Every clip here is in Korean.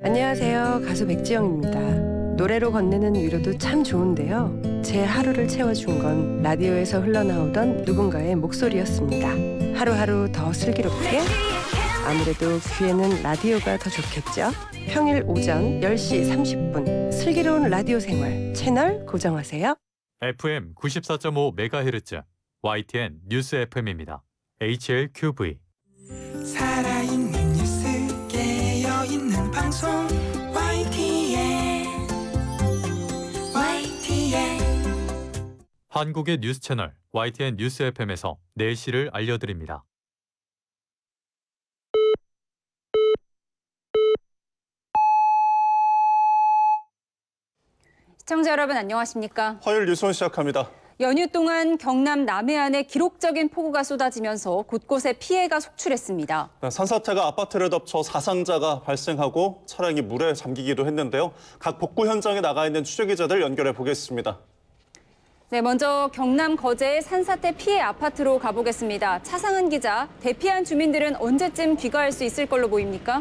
안녕하세요. 가수 백지영입니다. 노래로 건네는 위로도 참 좋은데요. 제 하루를 채워준 건 라디오에서 흘러나오던 누군가의 목소리였습니다. 하루하루 더 슬기롭게, 아무래도 귀에는 라디오가 더 좋겠죠? 평일 오전 10시 30분 슬기로운 라디오 생활 채널 고정하세요. FM 94.5MHz YTN 뉴스 FM입니다. HLQV 살아있는 뉴스 깨어있는 방송 YTN 한국의 뉴스 채널 YTN 뉴스 FM에서 4시를 알려드립니다. 시청자 여러분 안녕하십니까? 화요일 뉴스원 시작합니다. 연휴 동안 경남 남해안에 기록적인 폭우가 쏟아지면서 곳곳에 피해가 속출했습니다. 산사태가 아파트를 덮쳐 사상자가 발생하고 차량이 물에 잠기기도 했는데요. 각 복구 현장에 나가 있는 취재기자들 연결해 보겠습니다. 네, 먼저 경남 거제의 산사태 피해 아파트로 가보겠습니다. 차상은 기자, 대피한 주민들은 언제쯤 귀가할 수 있을 걸로 보입니까?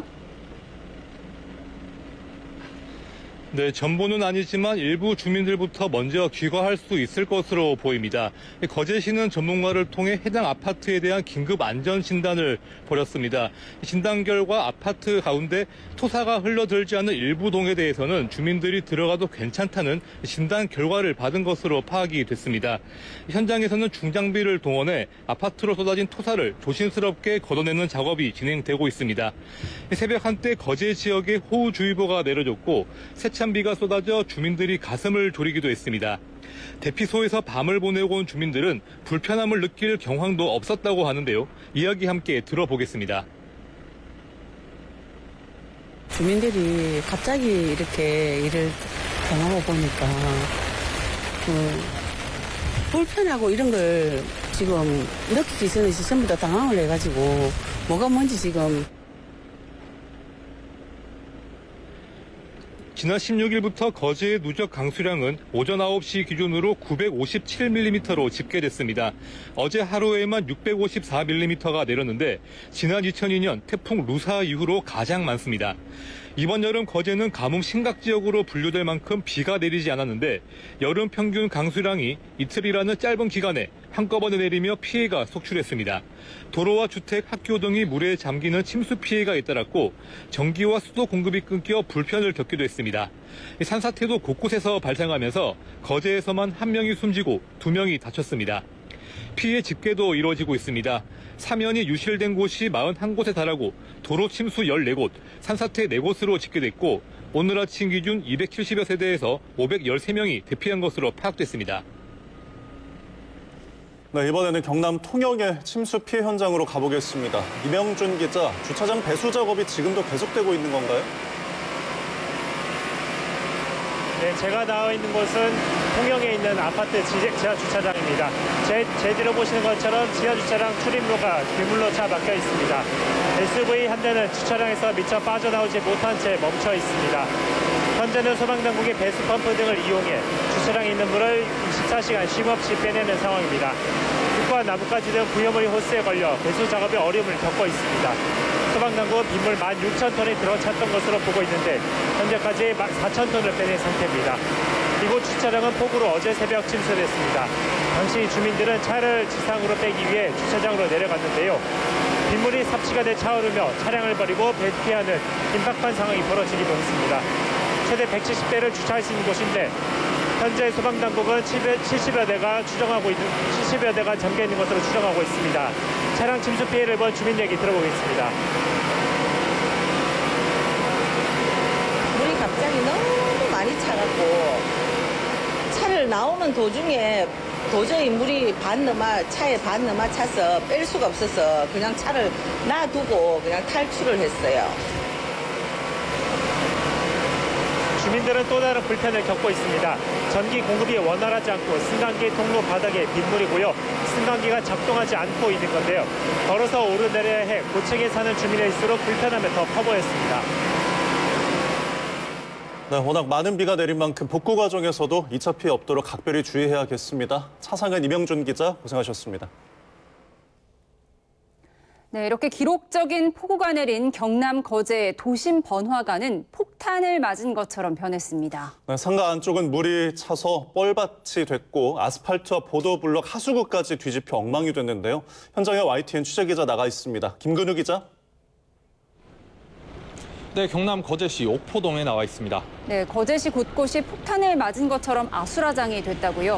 네, 전부는 아니지만 일부 주민들부터 먼저 귀가할 수 있을 것으로 보입니다. 거제시는 전문가를 통해 해당 아파트에 대한 긴급 안전 진단을 벌였습니다. 진단 결과 아파트 가운데 토사가 흘러들지 않는 일부 동에 대해서는 주민들이 들어가도 괜찮다는 진단 결과를 받은 것으로 파악이 됐습니다. 현장에서는 중장비를 동원해 아파트로 쏟아진 토사를 조심스럽게 걷어내는 작업이 진행되고 있습니다. 새벽 한때 거제 지역에 호우주의보가 내려졌고 세찬비가 쏟아져 주민들이 가슴을 졸이기도 했습니다. 대피소에서 밤을 보내고 온 주민들은 불편함을 느낄 경황도 없었다고 하는데요. 이야기 함께 들어보겠습니다. 주민들이 갑자기 이렇게 일을 당하고 보니까 불편하고 이런 걸 지금 느끼기 전에 전부 다 당황을 해가지고 뭐가 뭔지 지금. 지난 16일부터 거제의 누적 강수량은 오전 9시 기준으로 957mm로 집계됐습니다. 어제 하루에만 654mm가 내렸는데 지난 2002년 태풍 루사 이후로 가장 많습니다. 이번 여름 거제는 가뭄 심각 지역으로 분류될 만큼 비가 내리지 않았는데 여름 평균 강수량이 이틀이라는 짧은 기간에 한꺼번에 내리며 피해가 속출했습니다. 도로와 주택, 학교 등이 물에 잠기는 침수 피해가 잇따랐고 전기와 수도 공급이 끊겨 불편을 겪기도 했습니다. 산사태도 곳곳에서 발생하면서 거제에서만 1명이 숨지고 2명이 다쳤습니다. 피해 집계도 이루어지고 있습니다. 사면이 유실된 곳이 41곳에 달하고 도로 침수 14곳, 산사태 4곳으로 집계됐고 오늘 아침 기준 270여 세대에서 513명이 대피한 것으로 파악됐습니다. 네, 이번에는 경남 통영의 침수 피해 현장으로 가보겠습니다. 이명준 기자, 주차장 배수 작업이 지금도 계속되고 있는 건가요? 네, 제가 나와 있는 곳은 통영에 있는 아파트 지하 주차장입니다. 제 뒤로 보시는 것처럼 지하 주차장 출입로가 비물로 차 막혀 있습니다. SUV 한 대는 주차장에서 미처 빠져나오지 못한 채 멈춰 있습니다. 현재는 소방당국이 배수 펌프 등을 이용해 주차장에 있는 물을 24시간 쉼없이 빼내는 상황입니다. 흙과 나뭇가지 등 구여물이 호스에 걸려 배수 작업에 어려움을 겪고 있습니다. 소방당국은 빗물 16,000톤이 들어찼던 것으로 보고 있는데 현재까지 4,000톤을 빼낸 상태입니다. 이곳 주차장은 폭우로 어제 새벽 침수됐습니다. 당시 주민들은 차를 지상으로 빼기 위해 주차장으로 내려갔는데요. 빗물이 삽시가 돼 차오르며 차량을 버리고 대피하는 긴박한 상황이 벌어지기도 했습니다. 최대 170대를 주차할 수 있는 곳인데 현재 소방당국은 70여 대가 잠겨 있는 것으로 추정하고 있습니다. 차량 침수 피해를 본 주민 얘기 들어보겠습니다. 물이 갑자기 너무 많이 차갖고 차를 나오는 도중에 도저히 물이 차에 반 넘어 차서 뺄 수가 없어서 그냥 차를 놔두고 그냥 탈출을 했어요. 주민들은 또 다른 불편을 겪고 있습니다. 전기 공급이 원활하지 않고 승강기 통로 바닥에 빗물이 고여 승강기가 작동하지 않고 있는 건데요. 걸어서 오르내려야 해 고층에 사는 주민일수록 불편함이 더 커 보였습니다. 네, 워낙 많은 비가 내린 만큼 복구 과정에서도 2차 피해 없도록 각별히 주의해야겠습니다. 차상은 이명준 기자 고생하셨습니다. 네, 이렇게 기록적인 폭우가 내린 경남 거제의 도심 번화가는 폭탄을 맞은 것처럼 변했습니다. 네, 상가 안쪽은 물이 차서 뻘밭이 됐고 아스팔트와 보도블럭 하수구까지 뒤집혀 엉망이 됐는데요. 현장에 YTN 취재기자 나가 있습니다. 김근우 기자. 네, 경남 거제시 옥포동에 나와 있습니다. 네, 거제시 곳곳이 폭탄을 맞은 것처럼 아수라장이 됐다고요.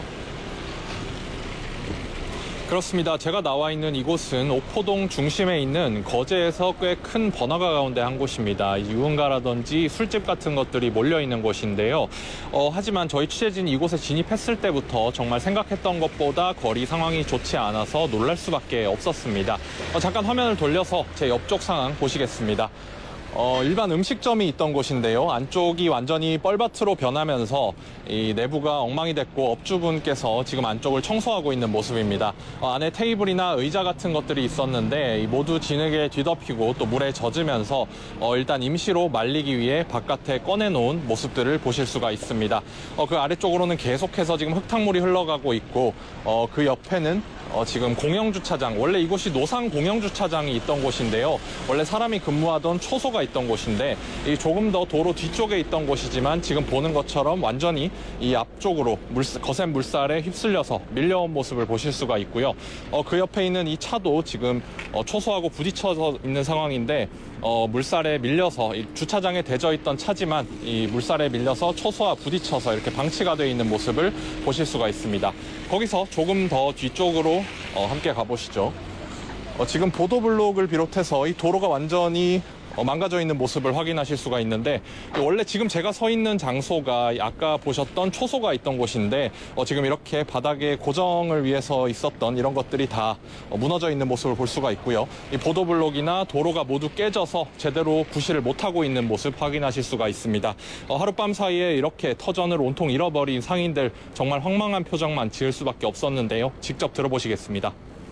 그렇습니다. 제가 나와 있는 이곳은 옥포동 중심에 있는 거제에서 꽤 큰 번화가 가운데 한 곳입니다. 유흥가라든지 술집 같은 것들이 몰려 있는 곳인데요. 하지만 저희 취재진이 이곳에 진입했을 때부터 정말 생각했던 것보다 거리 상황이 좋지 않아서 놀랄 수밖에 없었습니다. 잠깐 화면을 돌려서 제 옆쪽 상황 보시겠습니다. 일반 음식점이 있던 곳인데요. 안쪽이 완전히 뻘밭으로 변하면서 이 내부가 엉망이 됐고 업주분께서 지금 안쪽을 청소하고 있는 모습입니다. 안에 테이블이나 의자 같은 것들이 있었는데 모두 진흙에 뒤덮이고 또 물에 젖으면서 일단 임시로 말리기 위해 바깥에 꺼내놓은 모습들을 보실 수가 있습니다. 그 아래쪽으로는 계속해서 지금 흙탕물이 흘러가고 있고 그 옆에는 지금 공영주차장, 원래 이곳이 노상 공영주차장이 있던 곳인데요. 원래 사람이 근무하던 초소가 있던 곳인데 조금 더 도로 뒤쪽에 있던 곳이지만 지금 보는 것처럼 완전히 이 앞쪽으로 거센 물살에 휩쓸려서 밀려온 모습을 보실 수가 있고요. 그 옆에 있는 이 차도 지금 초소하고 부딪혀서 있는 상황인데 물살에 밀려서 이 주차장에 대져 있던 차지만 이 물살에 밀려서 초소와 부딪혀서 이렇게 방치가 되어 있는 모습을 보실 수가 있습니다. 거기서 조금 더 뒤쪽으로 함께 가보시죠. 지금 보도블록을 비롯해서 이 도로가 완전히 망가져 있는 모습을 확인하실 수가 있는데 원래 지금 제가 서 있는 장소가 아까 보셨던 초소가 있던 곳인데 지금 이렇게 바닥에 고정을 위해서 있었던 이런 것들이 다 무너져 있는 모습을 볼 수가 있고요. 이 보도블록이나 도로가 모두 깨져서 제대로 구실을 못하고 있는 모습 확인하실 수가 있습니다. 하룻밤 사이에 이렇게 터전을 온통 잃어버린 상인들 정말 황망한 표정만 지을 수밖에 없었는데요. 직접 들어보시겠습니다.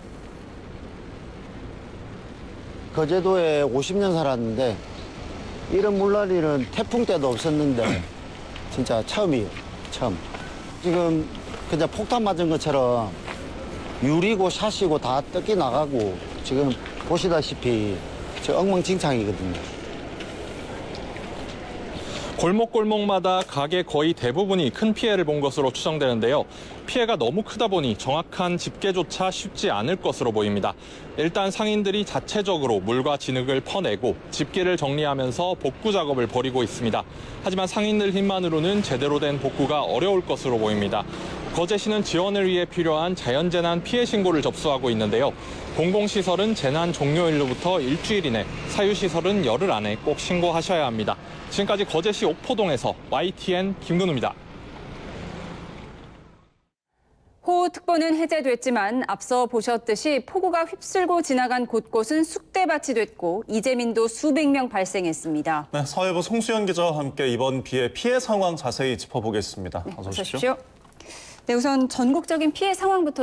거제도에 50년 살았는데 이런 물난리는 태풍 때도 없었는데 진짜 처음이에요. 처음. 지금 그냥 폭탄 맞은 것처럼 유리고 샷이고 다 뜯기 나가고 지금 보시다시피 저 엉망진창이거든요. 골목골목마다 가게 거의 대부분이 큰 피해를 본 것으로 추정되는데요. 피해가 너무 크다 보니 정확한 집계조차 쉽지 않을 것으로 보입니다. 일단 상인들이 자체적으로 물과 진흙을 퍼내고 집기를 정리하면서 복구 작업을 벌이고 있습니다. 하지만 상인들 힘만으로는 제대로 된 복구가 어려울 것으로 보입니다. 거제시는 지원을 위해 필요한 자연재난 피해 신고를 접수하고 있는데요. 공공시설은 재난 종료일로부터 일주일 이내, 사유시설은 열흘 안에 꼭 신고하셔야 합니다. 지금까지 거제시 옥포동에서 YTN 김근우입니다. 호우특보는 해제됐지만 앞서 보셨듯이 폭우가 휩쓸고 지나간 곳곳은 쑥대밭이 됐고 이재민도 수백 명 발생했습니다. 네, 사회부 송수연 기자와 함께 이번 비의 피해 상황 자세히 짚어보겠습니다. 네, 어서 오십시오. 네, 우선 전국적인 피해 상황부터